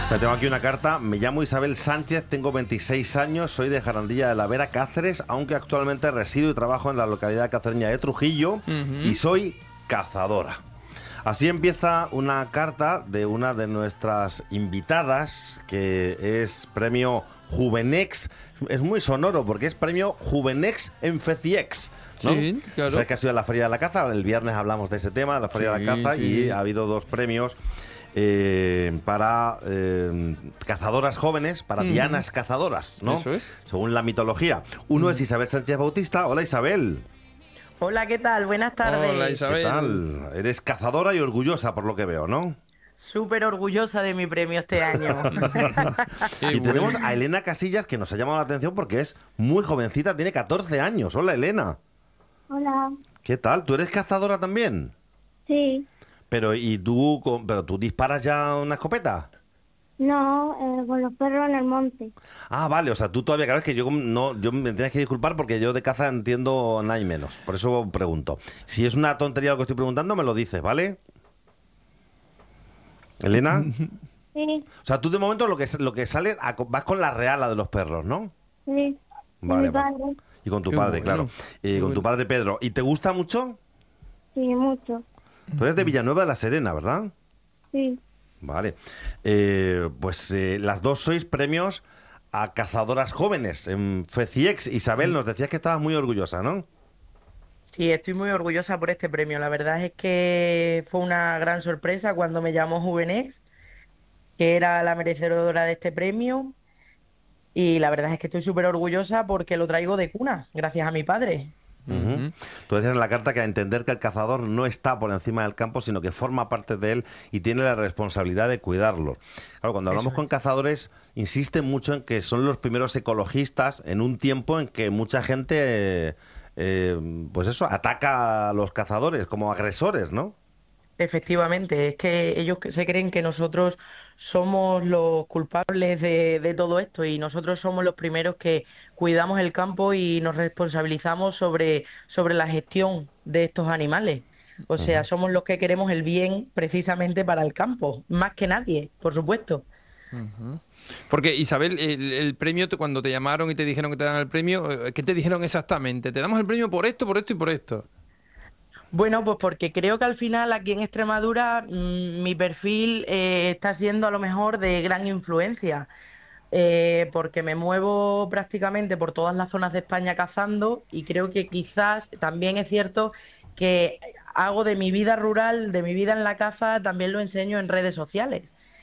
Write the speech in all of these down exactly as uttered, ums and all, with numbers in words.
Me tengo aquí una carta. Me llamo Isabel Sánchez, tengo veintiséis años, soy de Jarandilla de la Vera, Cáceres, aunque actualmente resido y trabajo en la localidad cacereña de Trujillo, uh-huh. y soy cazadora. Así empieza una carta de una de nuestras invitadas, que es premio Juvenex. Es muy sonoro porque es premio Juvenex en FECIEX, ¿no? Sí, claro. Sabes que ha sido la Feria de la Caza. El viernes hablamos de ese tema, de la Feria sí, de la Caza, sí. y ha habido dos premios eh, para eh, cazadoras jóvenes, para uh-huh. dianas cazadoras, ¿no? Eso es. Según la mitología. Uno uh-huh. es Isabel Sánchez Bautista. Hola, Isabel. Hola, ¿qué tal? Buenas tardes. Hola, Isabel. ¿Qué tal? Eres cazadora y orgullosa, por lo que veo, ¿no? Súper orgullosa de mi premio este año. Y tenemos a Elena Casillas, que nos ha llamado la atención porque es muy jovencita, tiene catorce años. Hola, Elena. Hola. ¿Qué tal? ¿Tú eres cazadora también? Sí. Pero ¿y tú, pero tú disparas ya una escopeta? No, eh, con los perros en el monte. Ah, vale, o sea, tú todavía, claro, es que yo no, yo me tienes que disculpar porque yo de caza entiendo nada y menos, por eso pregunto. Si es una tontería lo que estoy preguntando, me lo dices, ¿vale? ¿Elena? Sí. O sea, tú de momento lo que lo que sales, vas con la reala de los perros, ¿no? Sí. Vale, con mi padre. Vale. Y con tu Qué padre, bueno. claro. Y con bueno. tu padre Pedro. ¿Y te gusta mucho? Sí, mucho. Tú eres de Villanueva de la Serena, ¿verdad? Sí. Vale. Eh, pues eh, las dos sois premios a cazadoras jóvenes en FECIEX. Isabel, nos decías que estabas muy orgullosa, ¿no? Sí, estoy muy orgullosa por este premio. La verdad es que fue una gran sorpresa cuando me llamó Juvenex, que era la merecedora de este premio. Y la verdad es que estoy súper orgullosa porque lo traigo de cuna, gracias a mi padre. Uh-huh. Tú decías en la carta que a entender que el cazador no está por encima del campo, sino que forma parte de él y tiene la responsabilidad de cuidarlo. Claro, cuando hablamos con cazadores, insisten mucho en que son los primeros ecologistas en un tiempo en que mucha gente, eh, eh, pues eso, ataca a los cazadores como agresores, ¿no? Efectivamente, es que ellos se creen que nosotros somos los culpables de, de todo esto y nosotros somos los primeros que cuidamos el campo y nos responsabilizamos sobre, sobre la gestión de estos animales. O sea, uh-huh. somos los que queremos el bien precisamente para el campo, más que nadie, por supuesto. Uh-huh. Porque, Isabel, el, el premio, cuando te llamaron y te dijeron que te dan el premio, ¿qué te dijeron exactamente? Te damos el premio por esto, por esto y por esto. Bueno, pues porque creo que al final aquí en Extremadura mmm, mi perfil eh, está siendo a lo mejor de gran influencia, eh, porque me muevo prácticamente por todas las zonas de España cazando y creo que quizás también es cierto que hago de mi vida rural, de mi vida en la caza, también lo enseño en redes sociales.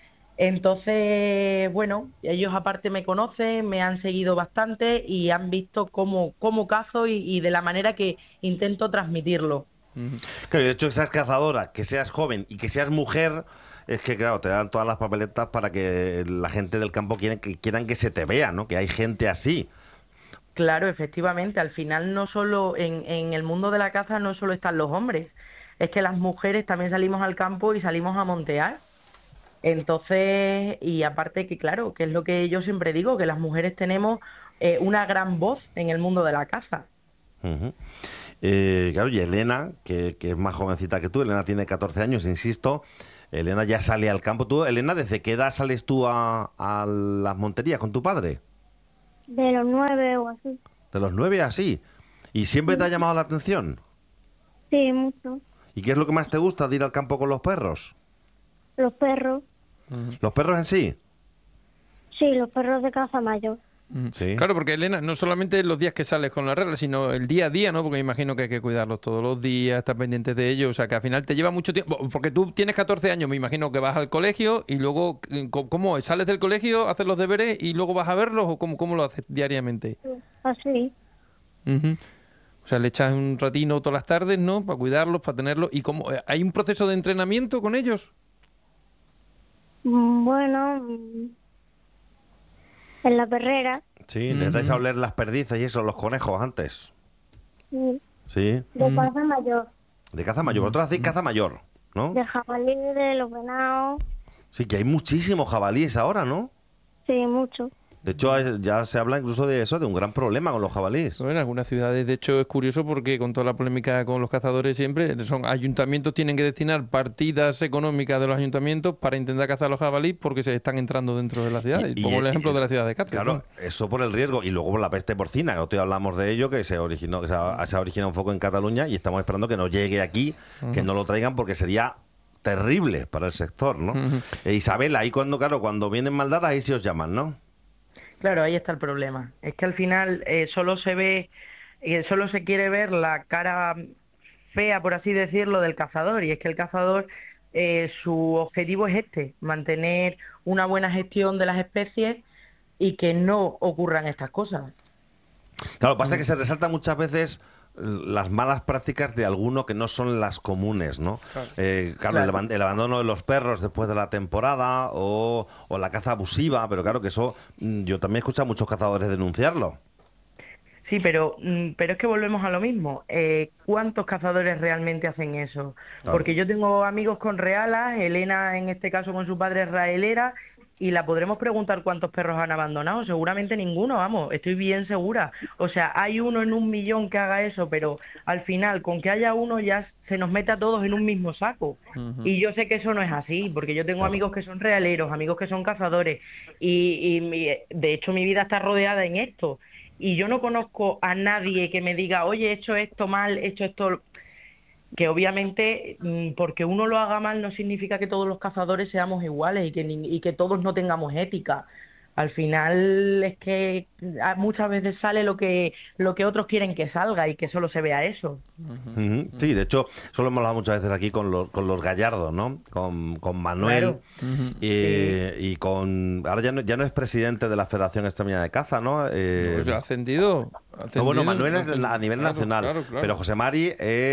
Entonces, bueno, ellos aparte me conocen, me han seguido bastante y han visto cómo, cómo cazo y, y de la manera que intento transmitirlo. Claro, de hecho que seas cazadora, que seas joven y que seas mujer, es que claro, te dan todas las papeletas para que la gente del campo quiera que, quieran que se te vea, ¿no? Que hay gente así. Claro, efectivamente, al final no solo en, en el mundo de la caza no solo están los hombres, es que las mujeres también salimos al campo y salimos a montear. Entonces, y aparte que claro, que es lo que yo siempre digo, que las mujeres tenemos eh, una gran voz en el mundo de la caza. Uh-huh. Eh, claro, y Elena, que, que es más jovencita que tú, Elena tiene catorce años, insisto, Elena ya sale al campo. Tú, Elena, ¿desde qué edad sales tú a, a las monterías con tu padre? De los nueve o así. ¿De los nueve así? ¿Y siempre sí. te ha llamado la atención? Sí, mucho. ¿Y qué es lo que más te gusta de ir al campo con los perros? Los perros. Uh-huh. ¿Los perros en sí? Sí, los perros de caza mayor. Sí. Claro, porque Elena, no solamente los días que sales con la regla, sino el día a día, ¿no? Porque me imagino que hay que cuidarlos todos los días, estar pendientes de ellos, o sea que al final te lleva mucho tiempo, porque tú tienes catorce años, me imagino que vas al colegio y luego, ¿cómo es? ¿Sales del colegio, haces los deberes y luego vas a verlos o cómo, cómo lo haces diariamente? Así. Uh-huh. O sea, le echas un ratino todas las tardes, ¿no? Para cuidarlos, para tenerlos. ¿Y cómo? ¿Hay un proceso de entrenamiento con ellos? Bueno, en la perrera. Sí, les dais a oler las perdices y eso, los conejos antes. Sí. Sí. De caza mayor. De caza mayor. Vosotros hacéis caza mayor, ¿no? De jabalí, de los venados. Sí, que hay muchísimos jabalíes ahora, ¿no? Sí, mucho. De hecho, hay- ya se habla incluso de eso, de un gran problema con los jabalíes. Bueno, en algunas ciudades, de hecho, es curioso porque con toda la polémica con los cazadores siempre, son ayuntamientos tienen que destinar partidas económicas de los ayuntamientos para intentar cazar los jabalíes porque se están entrando dentro de la ciudad. Y, pongo el ejemplo de la ciudad de Cáceres. Claro, eso por el riesgo. Y luego por la peste porcina, que hoy hablamos de ello, que se originó, que se ha, se ha originado un foco en Cataluña y estamos esperando que no llegue aquí, uh-huh. que no lo traigan porque sería terrible para el sector, ¿no? Uh-huh. Eh, Isabel, ahí cuando, claro, cuando vienen maldadas, ahí sí os llaman, ¿no? Claro, ahí está el problema. Es que al final eh, solo se ve, eh, solo se quiere ver la cara fea, por así decirlo, del cazador. Y es que el cazador, eh, su objetivo es este, mantener una buena gestión de las especies y que no ocurran estas cosas. Claro, pasa que se resaltan muchas veces las malas prácticas de alguno que no son las comunes, ¿no? Claro, eh, claro, claro. El, el abandono de los perros después de la temporada o, o la caza abusiva, pero claro que eso, yo también he escuchado a muchos cazadores denunciarlo. Sí, pero, pero es que volvemos a lo mismo. Eh, ¿Cuántos cazadores realmente hacen eso? Claro. Porque yo tengo amigos con realas, Elena en este caso con su padre es raelera, y la podremos preguntar cuántos perros han abandonado. Seguramente ninguno, vamos, estoy bien segura. O sea, hay uno en un millón que haga eso, pero al final, con que haya uno ya se nos mete a todos en un mismo saco. Uh-huh. Y yo sé que eso no es así, porque yo tengo amigos que son realeros, amigos que son cazadores, y, y mi, de hecho mi vida está rodeada en esto. Y yo no conozco a nadie que me diga, oye, he hecho esto mal, he hecho esto... Que obviamente, porque uno lo haga mal no significa que todos los cazadores seamos iguales y que, y que todos no tengamos ética. Al final es que muchas veces sale lo que lo que otros quieren que salga y que solo se vea eso. Uh-huh. Sí, de hecho, eso lo hemos hablado muchas veces aquí con los, con los Gallardo, ¿no? Con, con Manuel, claro. y, sí. y con... Ahora ya no, ya no es presidente de la Federación Extremeña de Caza, ¿no? Eh, pues ha ascendido. No, bueno, Manuel es a nivel claro, nacional, claro, claro. Pero José Mari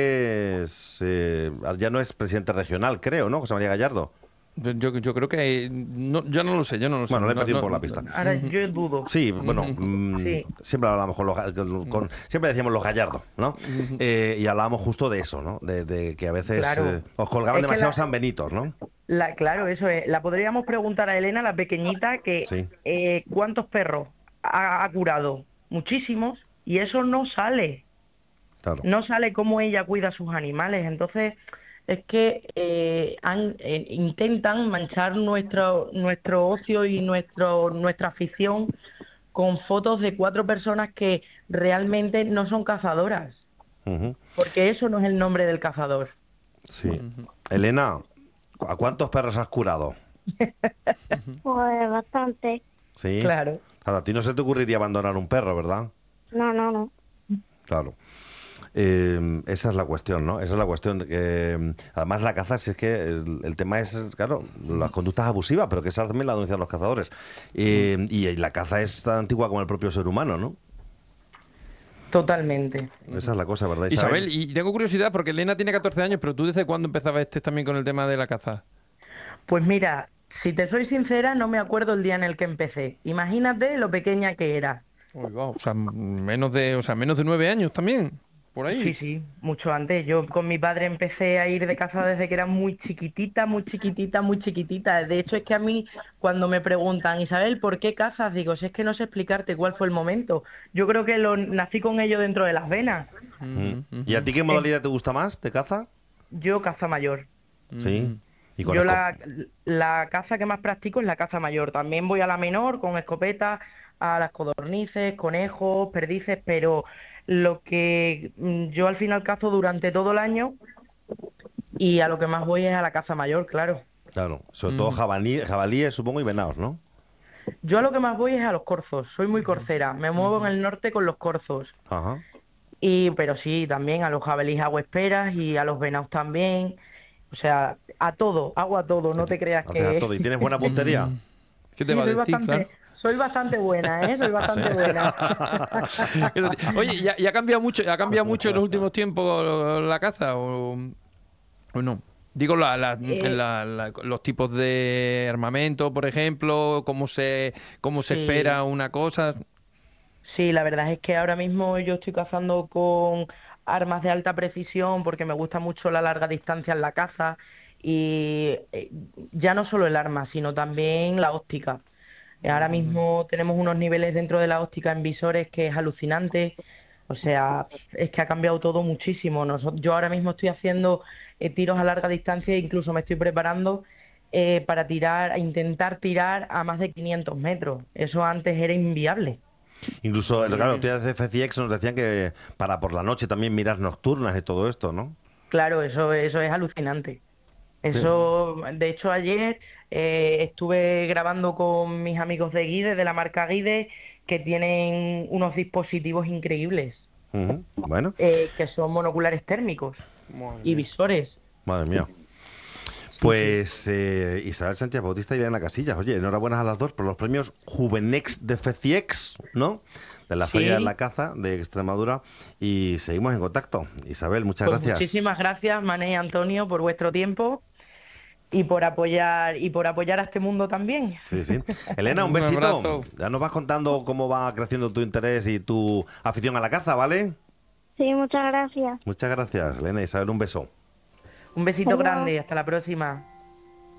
es... Eh, ya no es presidente regional, creo, ¿no? José María Gallardo. Yo, yo creo que no, yo no lo sé, yo no lo sé. Bueno, le he perdido no, por no, la pista. Ahora yo dudo. Sí, bueno, uh-huh. mmm, sí. siempre hablamos con los con, siempre decíamos los Gallardo, ¿no? Uh-huh. Eh, y hablábamos justo de eso, ¿no? De, de que a veces claro. eh, os colgaban es demasiados la, San Benitos, ¿no? La, claro, eso es. La podríamos preguntar a Elena, la pequeñita, que sí. eh, ¿cuántos perros ha, ha curado? Muchísimos, y eso no sale. Claro. No sale cómo ella cuida a sus animales, entonces... es que eh, han, eh, intentan manchar nuestro nuestro ocio y nuestro nuestra afición con fotos de cuatro personas que realmente no son cazadoras. Uh-huh. Porque eso no es el nombre del cazador. Sí. Uh-huh. Elena, ¿a cuántos perros has curado? Pues bastante. Sí. Claro. Claro, a ti no se te ocurriría abandonar un perro, ¿verdad? No, no, no. Claro. Eh, esa es la cuestión, ¿no? Esa es la cuestión. De que, eh, además, la caza, si es que el, el tema es, claro, las conductas abusivas, pero que esa también la denuncian los cazadores. Eh, y, y la caza es tan antigua como el propio ser humano, ¿no? Totalmente. Esa es la cosa, ¿verdad, Isabel? Isabel, y tengo curiosidad, porque Elena tiene catorce años, pero ¿tú desde cuándo empezabas este también con el tema de la caza? Pues mira, si te soy sincera, no me acuerdo el día en el que empecé. Imagínate lo pequeña que era. Uy, wow. O sea, menos de, o sea, menos de nueve años también. Por ahí. Sí, sí, mucho antes. Yo con mi padre empecé a ir de caza desde que era muy chiquitita, muy chiquitita, muy chiquitita. De hecho, es que a mí, cuando me preguntan, Isabel, ¿por qué cazas? Digo, si es que no sé explicarte cuál fue el momento. Yo creo que lo nací con ello dentro de las venas. Mm. ¿Y a ti qué modalidad te gusta más de caza? Yo caza mayor. Sí. ¿Y con Yo la, la caza que más practico es la caza mayor. También voy a la menor con escopeta, a las codornices, conejos, perdices, pero... lo que yo al final cazo durante todo el año y a lo que más voy es a la caza mayor, claro. Claro, sobre mm. todo jabalí, jabalíes, supongo, y venados, ¿no? Yo a lo que más voy es a los corzos, soy muy corcera, me muevo mm. en el norte con los corzos. Ajá. Y, pero sí, también a los jabalíes hago esperas y a los venados también, o sea, a todo, hago a todo, no te creas o que... sea, a todo. ¿Y tienes buena puntería? ¿Qué te sí, va a decir, bastante... claro? Soy bastante buena, ¿eh? Soy bastante buena. Oye, ¿y ha, y ha cambiado mucho, ha cambiado mucho en los últimos tiempos la caza o, o no? Digo, la, la, eh, la, la, los tipos de armamento, por ejemplo, cómo se cómo se sí. espera una cosa. Sí, la verdad es que ahora mismo yo estoy cazando con armas de alta precisión porque me gusta mucho la larga distancia en la caza y ya no solo el arma, sino también la óptica. Ahora mismo tenemos unos niveles dentro de la óptica en visores que es alucinante. O sea, es que ha cambiado todo muchísimo. Nosotros, yo ahora mismo estoy haciendo eh, tiros a larga distancia e incluso me estoy preparando eh, para tirar, a intentar tirar a más de quinientos metros. Eso antes era inviable. Incluso, claro, ustedes de F C X nos decían que para por la noche también miras nocturnas y todo esto, ¿no? Claro, eso, eso es alucinante. Eso, de hecho, ayer eh, estuve grabando con mis amigos de Guide, de la marca Guide, que tienen unos dispositivos increíbles, Ujú. Bueno, eh, que son monoculares térmicos Madre y mía. visores. madre mía. Pues eh, Isabel Sánchez Bautista y Elena Casillas, oye, enhorabuena a las dos por los premios Juvenex de F C X, ¿no? De la Feria de Sí, la Caza de Extremadura. Y seguimos en contacto. Isabel, muchas pues gracias. muchísimas gracias, Mané y Antonio, por vuestro tiempo y por apoyar y por apoyar a este mundo también. Sí, sí. Elena, un Un besito. abrazo. Ya nos vas contando cómo va creciendo tu interés y tu afición a la caza, ¿vale? Sí, muchas gracias. Muchas gracias, Elena. Isabel, un beso. Un besito Adiós. grande, hasta la próxima.